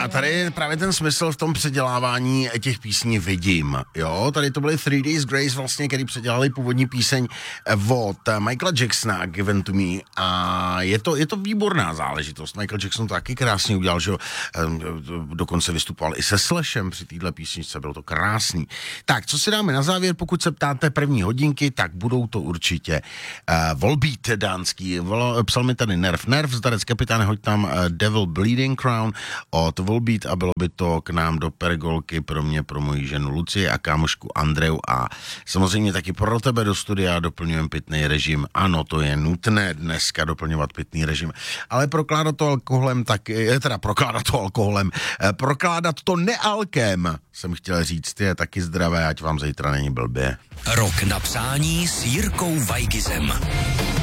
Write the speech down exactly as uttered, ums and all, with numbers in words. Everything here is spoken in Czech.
já tady právě ten smysl v tom předělávání těch písní vidím, jo, tady to byly Three Days Grace vlastně, který předělali původní píseň od Michaela Jacksona, Given to Me, a je to, je to výborná záležitost. Michael Jackson to taky krásně udělal, že dokonce vystupoval i se Slashem při téhle písničce, bylo to krásný. Tak, co si dáme na závěr, pokud se ptáte první hodinky, tak budou to určitě uh, Volbeat dánský, Vol, psal mi tady Nerv Nerv, zdarec kapitáne, hoď tam uh, Devil Bleeding Crown od Volbeat a bylo by to k nám do Pergolky pro mě, pro moji ženu Lucie a kámošku Andreu a samozřejmě taky pro tebe do studia doplňujeme pitný režim. Ano, to je nutné dneska doplňovat pitný režim, ale prokládat to alkoholem tak, je teda prokládat to alkoholem, prokládat to nealkem, jsem chtěl říct, je taky zdravé, ať vám zítra není blbě. Rok na přání s Jirkou Weigizem.